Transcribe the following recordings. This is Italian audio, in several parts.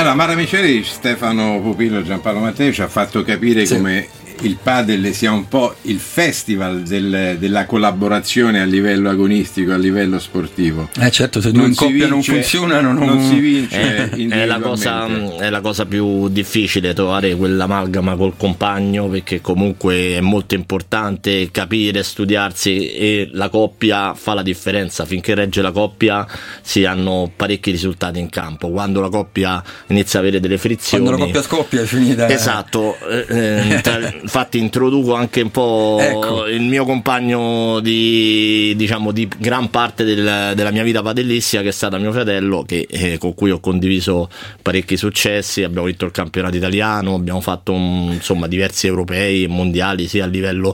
Allora, Mara Miceli, Stefano Pupillo e Giampaolo Mattei ci ha fatto capire come il padel sia un po' il festival della collaborazione a livello agonistico, a livello sportivo. Certo, se due in coppia non funzionano non si vince è la cosa più difficile, trovare quell'amalgama col compagno, perché comunque è molto importante capire, studiarsi, e la coppia fa la differenza. Finché regge la coppia si hanno parecchi risultati in campo. Quando la coppia inizia a avere delle frizioni, quando la coppia scoppia è finita. Esatto. Infatti introduco anche un po' il mio compagno di gran parte della mia vita padellistica, che è stato mio fratello, con cui ho condiviso parecchi successi. Abbiamo vinto il campionato italiano, abbiamo fatto diversi europei e mondiali, sia a livello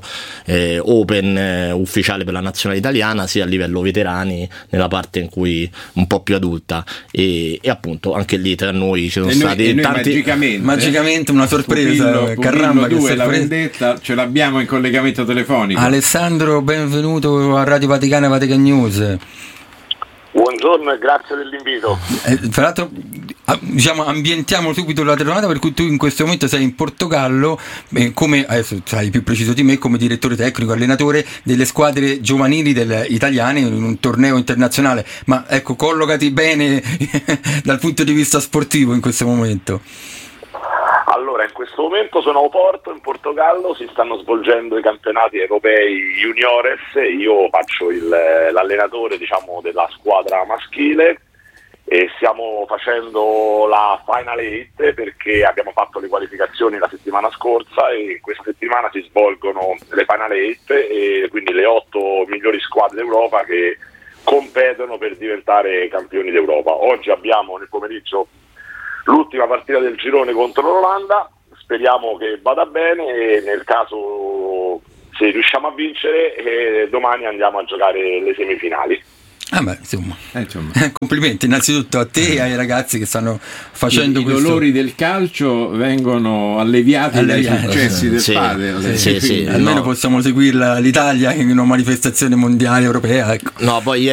open ufficiale per la nazionale italiana, sia a livello veterani nella parte in cui un po' più adulta, e appunto anche lì tra noi ci sono stati tanti. Magicamente una sorpresa. Pupillo, Caramba, che la vendetta ce l'abbiamo in collegamento telefonico. Alessandro, benvenuto a Radio Vaticana e Vatican News. Buongiorno e grazie dell'invito. Tra l'altro, ambientiamo subito la telefonata, per cui tu in questo momento sei in Portogallo, come adesso sai più preciso di me, come direttore tecnico, allenatore delle squadre giovanili italiane in un torneo internazionale. Ma ecco, collocati bene dal punto di vista sportivo in questo momento. Allora, in questo momento sono a Oporto, in Portogallo, si stanno svolgendo i campionati europei juniores, io faccio l'allenatore della squadra maschile e stiamo facendo la Final 8 perché abbiamo fatto le qualificazioni la settimana scorsa e questa settimana si svolgono le Final 8 e quindi le 8 migliori squadre d'Europa che competono per diventare campioni d'Europa. Oggi abbiamo nel pomeriggio l'ultima partita del girone contro l'Olanda, speriamo che vada bene e nel caso se riusciamo a vincere domani andiamo a giocare le semifinali. Insomma. Complimenti innanzitutto a te e ai ragazzi che stanno facendo questo. I dolori del calcio vengono alleviati dai successi del padel. Almeno possiamo seguirla l'Italia in una manifestazione mondiale europea. Ecco. No, poi